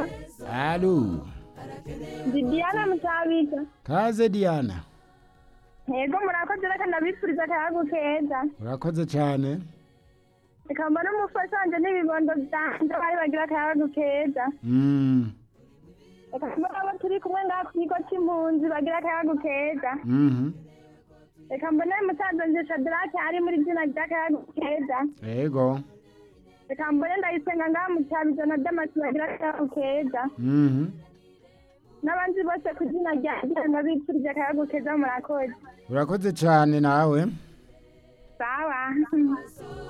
Alo. Ndi Diana Mutabika. Kaze Diana. Yego murakoze reka ndabifuriza akayabagu keza. Urakoze cyane. Reka mbone umufasha wanje n'ibibondo vyanje bari bagira akayabagu keza. Reka mbone abo turi kumwe ngaha ku kigo c'impunzi bagira akayabagu keza. Reka mbone musaza wanje Shadrake ari muri zina ry'akayabagu keza. Yego. Reka mbone Ndayisenga ngaha mu Cyabizo na Damasi bagira akayabagu keza. N'abandi bose ku zina ryanje ndabifurije akayabagu keza murakoze. Urakoze cyane nawe. Sawa.